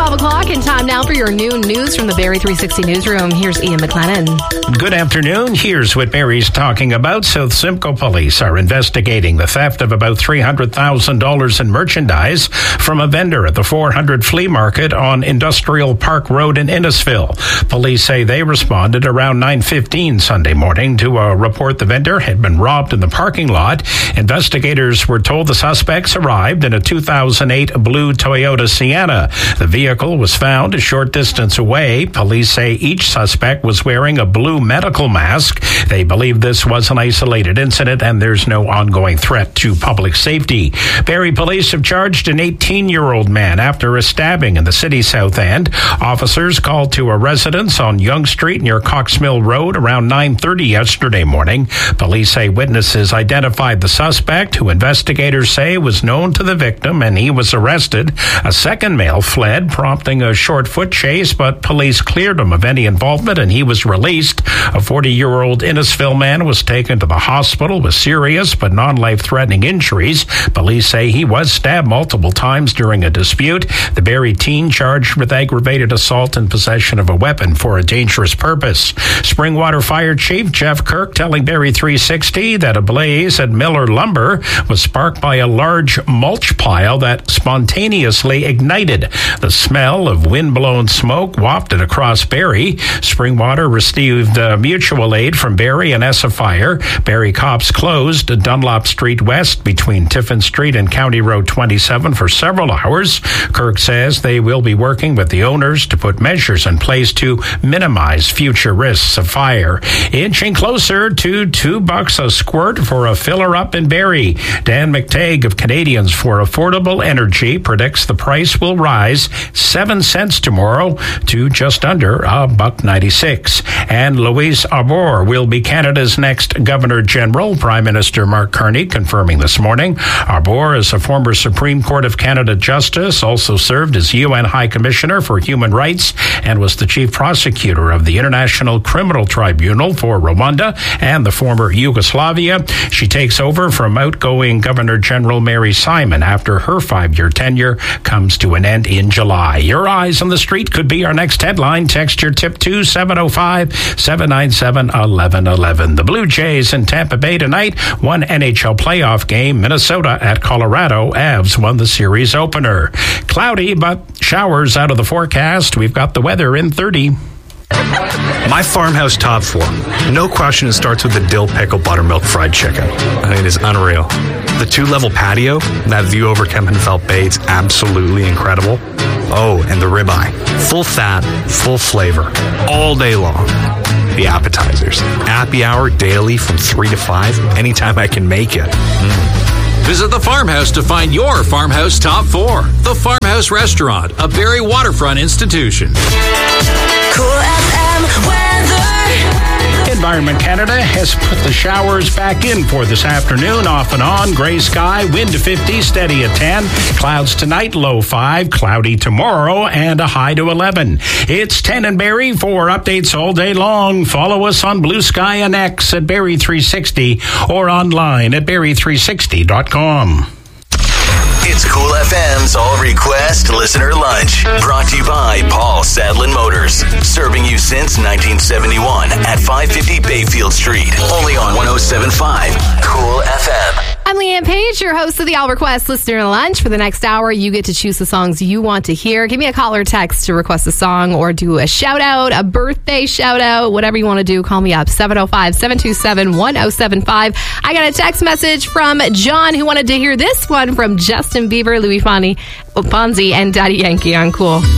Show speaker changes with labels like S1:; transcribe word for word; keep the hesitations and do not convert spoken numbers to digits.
S1: twelve o'clock, and time now for your noon news from the Barrie three sixty newsroom. Here's Ian McLennan.
S2: Good afternoon. Here's what Barrie's talking about. South Simcoe police are investigating the theft of about three hundred thousand dollars in merchandise from a vendor at the four hundred Flea Market on Industrial Park Road in Innisfil. Police say they responded around nine fifteen Sunday morning to a report the vendor had been robbed in the parking lot. Investigators were told the suspects arrived in a two thousand eight blue Toyota Sienna. The vehicle was found a short distance away. Police say each suspect was wearing a blue medical mask. They believe this was an isolated incident and there's no ongoing threat to public safety. Barrie police have charged an eighteen-year-old man after a stabbing in the city's south end. Officers called to a residence on Yonge Street near Cox Mill Road around nine thirty yesterday morning. Police say witnesses identified the suspect, who investigators say was known to the victim, and he was arrested. A second male fled, prompting a short foot chase, but police cleared him of any involvement and he was released. A forty-year-old Innisfil man was taken to the hospital with serious but non-life-threatening injuries. Police say he was stabbed multiple times during a dispute. The Barrie teen charged with aggravated assault and possession of a weapon for a dangerous purpose. Springwater Fire Chief Jeff Kirk telling Barrie three sixty that a blaze at Miller Lumber was sparked by a large mulch pile that spontaneously ignited. The smell of wind-blown smoke wafted across Barrie. Springwater received uh, mutual aid from Barrie and Essa Fire. Barrie cops closed Dunlop Street West between Tiffin Street and County Road twenty-seven for several hours. Kirk says they will be working with the owners to put measures in place to minimize future risks of fire. Inching closer to two bucks a squirt for a filler-up in Barrie. Dan McTague of Canadians for Affordable Energy predicts the price will rise seven cents tomorrow to just under a buck ninety-six. And Louise Arbour will be Canada's next Governor General. Prime Minister Mark Carney confirming this morning. Arbour is a former Supreme Court of Canada Justice, also served as U N High Commissioner for Human Rights, and was the chief prosecutor of the International Criminal Tribunal for Rwanda and the former Yugoslavia. She takes over from outgoing Governor General Mary Simon after her five-year tenure comes to an end in July. Your eyes on the street could be our next headline. Text your tip to seven oh five, seven nine seven, one one one one. The Blue Jays in Tampa Bay tonight. One N H L playoff game. Minnesota at Colorado. Avs won the series opener. Cloudy, but showers out of the forecast. We've got the weather in thirty.
S3: My farmhouse top four. No question, it starts with the dill pickle buttermilk fried chicken. I mean, it's unreal. The two-level patio, that view over Kempenfelt Bay, it's absolutely incredible. Oh, and the ribeye. Full fat, full flavor, all day long. The appetizers. Happy hour daily from three to five, anytime I can make it. Mm.
S4: Visit the Farmhouse to find your Farmhouse Top four. The Farmhouse Restaurant, a Barrie waterfront institution.
S5: Cool F M weather.
S2: Environment Canada has put the showers back in for this afternoon, off and on. Gray sky, wind to fifty, steady at ten. Clouds tonight, low five. Cloudy tomorrow, and a high to eleven. It's ten in Barrie. For updates all day long, follow us on Blue Sky and X at Barrie three sixty or online at Barrie three sixty dot com.
S6: It's Cool F M's All Request Listener Lunch. Brought to you by Paul Sadlin Motors. Serving you since nineteen seventy-one at five fifty Bayfield Street. Only on one oh seven point five Cool F M.
S1: I'm Leanne Page, your host of the All Request Listener Lunch. For the next hour, you get to choose the songs you want to hear. Give me a call or text to request a song or do a shout out, a birthday shout out, whatever you want to do. Call me up, seven oh five, seven two seven, one oh seven five. I got a text message from John who wanted to hear this one from Justin Bieber, Louis Fonsi, and Daddy Yankee on Cool.